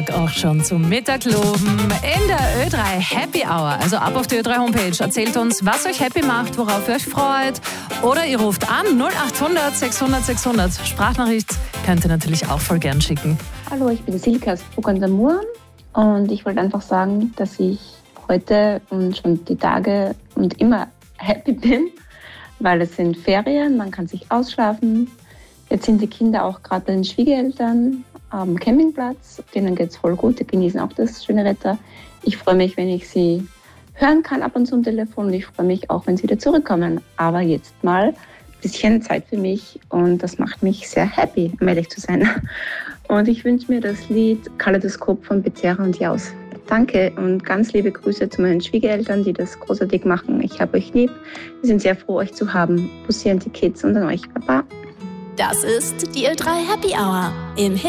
Tag auch schon zum Mittag loben. In der Ö3 Happy Hour, also ab auf die Ö3 Homepage, erzählt uns, was euch happy macht, worauf ihr euch freut. Oder ihr ruft an 0800 600 600. Sprachnachricht könnt ihr natürlich auch voll gern schicken. Hallo, ich bin Silke aus Bruck an der Mur und ich wollte einfach sagen, dass ich heute und schon die Tage und immer happy bin, weil es sind Ferien, man kann sich ausschlafen. Jetzt sind die Kinder auch gerade bei den Schwiegereltern am Campingplatz. Denen geht es voll gut, die genießen auch das schöne Wetter. Ich freue mich, wenn ich sie hören kann ab und zu am Telefon und ich freue mich auch, wenn sie wieder zurückkommen. Aber jetzt mal ein bisschen Zeit für mich und das macht mich sehr happy, um ehrlich zu sein. Und ich wünsche mir das Lied Kaleidoskop von Becerra und Jaus. Danke und ganz liebe Grüße zu meinen Schwiegereltern, die das großartig machen. Ich habe euch lieb. Wir sind sehr froh, euch zu haben. Bussi an die Kids und an euch. Baba. Das ist die Ö3 Happy Hour im Hit